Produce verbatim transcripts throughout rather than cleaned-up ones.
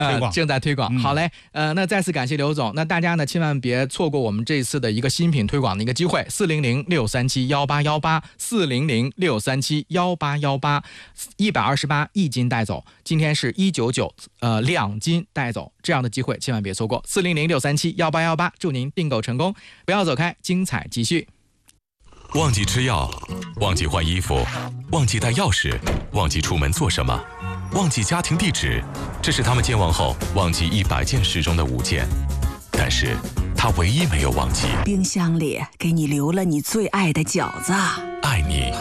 呃正在推广、嗯。好嘞，呃，那再次感谢刘总。那大家呢，千万别错过我们这次的一个新品推广的一个机会。四零零六三七幺八幺八，四零零六三七幺八幺八，一百二十八一斤带走。今天是一九九，呃，两斤带走，这样的机会千万别错过。四零零六三七幺八幺八，祝您订购成功，不要走开，精彩继续。 忘记吃药，忘记换衣服，忘记带钥匙，忘记出门做什么，忘记家庭地址，这是他们健忘后忘记一百件事中的五件，但是他唯一没有忘记， 冰箱里给你留了你最爱的饺子。 爱你，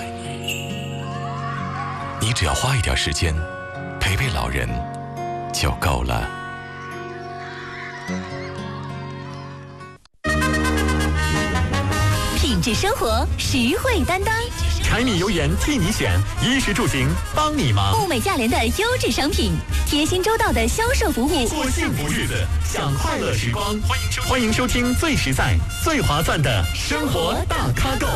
你只要花一点时间陪陪老人就够了。 品质生活，实惠担当。 柴米油盐替你选，衣食住行帮你忙。 物美价廉的优质商品，贴心周到的销售服务。 过幸福日子，享快乐时光。欢迎收欢迎收听最实在、最划算的生活大咖购。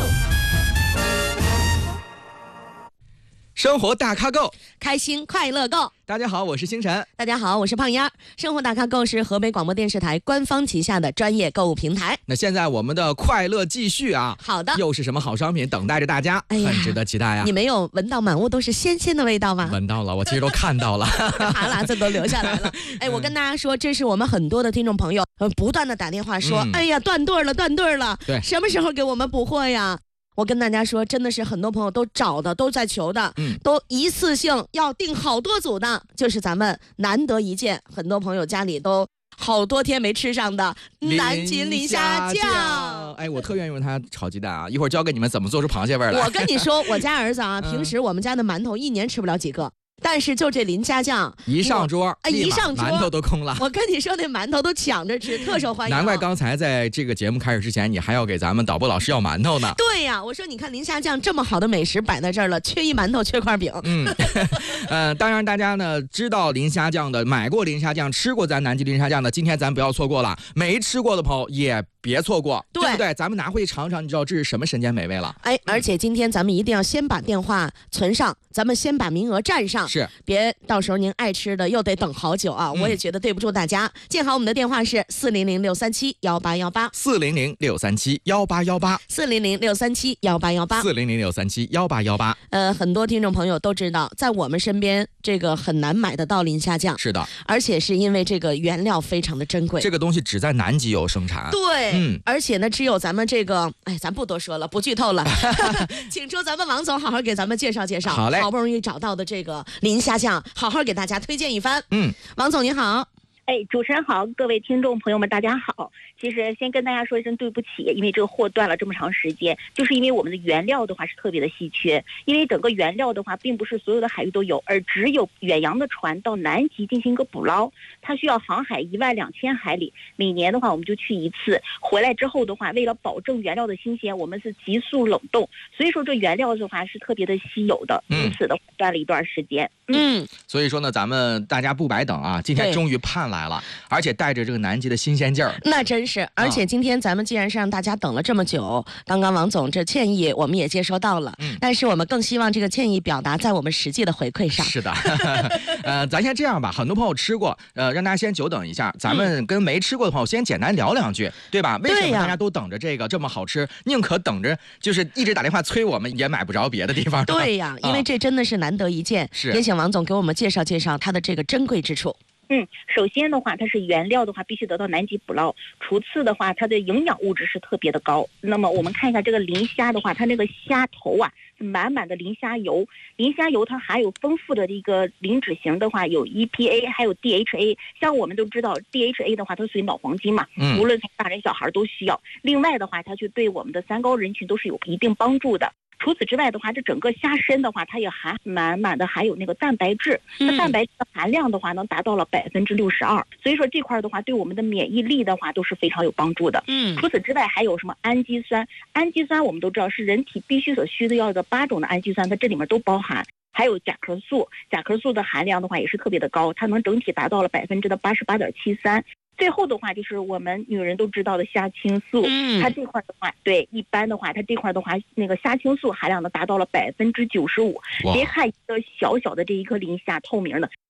生活大咖购， 开心快乐购。 大家好，我是星辰。 大家好，我是胖丫。生活大咖购是河北广播电视台官方旗下的专业购物平台。 那现在我们的快乐继续啊！ 好的， 又是什么好商品等待着大家？哎呀，很值得期待啊！ 你没有闻到满屋都是鲜鲜的味道吗？ 闻到了，我其实都看到了， 哈喇子都流下来了。哎，我跟大家说，这是我们很多的听众朋友呃不断的打电话说，嗯、哎呀，断队了，断队了， 对， 什么时候给我们补货呀？我跟大家说，真的是很多朋友都找的，都在求的，嗯，都一次性要订好多组的，就是咱们难得一见，很多朋友家里都好多天没吃上的南京磷虾酱。 哎，我特愿意用它炒鸡蛋啊！一会儿教给你们怎么做出螃蟹味来。 我跟你说，我家儿子啊，平时我们家的馒头一年吃不了几个。但是就这磷虾酱一上桌， 哎，一上桌馒头都空了。 我跟你说，那馒头都抢着吃，特受欢迎。 难怪刚才在这个节目开始之前，你还要给咱们导播老师要馒头呢。 对呀、啊，我说你看磷虾酱这么好的美食摆在这儿了，缺一馒头缺块饼。 嗯，呃，当然大家呢知道磷虾酱的，买过磷虾酱，吃过咱南极磷虾酱的，今天咱不要错过了。没吃过的朋友也别错过， 对, 对不对？咱们拿回去尝尝，你知道这是什么神仙美味了。 哎，而且今天咱们一定要先把电话存上，咱们先把名额占上， 是， 别到时候您爱吃的又得等好久啊！嗯、我也觉得对不住大家。记好我们的电话是四零零六三七幺八幺八， 四零零六三七幺八幺八， 四零零六三七幺八幺八， 四零零六三七幺八幺八。 呃，很多听众朋友都知道，在我们身边这个很难买得到磷虾酱， 是的， 而且是因为这个原料非常的珍贵， 这个东西只在南极有生产。 对，嗯，而且呢，只有咱们这个，哎，咱不多说了，不剧透了，请出咱们王总好好给咱们介绍介绍。 好嘞， 好不容易找到的这个磷虾酱，好好给大家推荐一番。嗯，王总您好。 哎，主持人好，各位听众朋友们，大家好。其实先跟大家说一声对不起，因为这个货断了这么长时间，就是因为我们的原料的话是特别的稀缺，因为整个原料的话，并不是所有的海域都有，而只有远洋的船到南极进行一个捕捞，它需要航海一万两千海里，每年的话我们就去一次，回来之后的话，为了保证原料的新鲜，我们是急速冷冻，所以说这原料的话是特别的稀有的，因此的话断了一段时间。 嗯， 所以说呢，咱们大家不白等啊，今天终于盼来了，而且带着这个南极的新鲜劲儿。 那真是，而且今天咱们既然是让大家等了这么久，刚刚王总这歉意我们也接收到了，嗯，但是我们更希望这个歉意表达在我们实际的回馈上。 是的，呃，咱先这样吧，很多朋友吃过，呃，让大家先久等一下，咱们跟没吃过的朋友先简单聊两句，对吧？为什么大家都等着这个这么好吃，宁可等着就是一直打电话催我们，也买不着别的地方。 对呀，因为这真的是难得一见， 是， 也请王总给我们介绍介绍它的这个珍贵之处。 嗯，首先的话，它是原料的话必须得到南极捕捞，其次的话，它的营养物质是特别的高。那么我们看一下这个磷虾的话，它那个虾头啊是满满的磷虾油，磷虾油它含有丰富的这个磷脂型的话，有 E P A 还有 D H A。像我们都知道 D H A 的话，它属于脑黄金嘛，嗯，无论大人小孩都需要。另外的话，它就对我们的三高人群都是有一定帮助的。除此之外的话，这整个虾身的话，它也含满满的含有那个蛋白质，那蛋白质的含量的话，能达到了百分之六十二。所以说这块的话，对我们的免疫力的话，都是非常有帮助的。嗯，除此之外还有什么氨基酸？氨基酸我们都知道是人体必须所需的要的八种的氨基酸，它这里面都包含。还有甲壳素，甲壳素的含量的话也是特别的高，它能整体达到了百分之的八十八点七三。最后的话就是我们女人都知道的虾青素，嗯，它这块的话，对，一般的话，它这块的话，那个虾青素含量呢达到了百分之九十五。别看一个小小的这一颗磷虾透明的，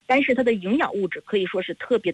但是它的营养物质可以说是特别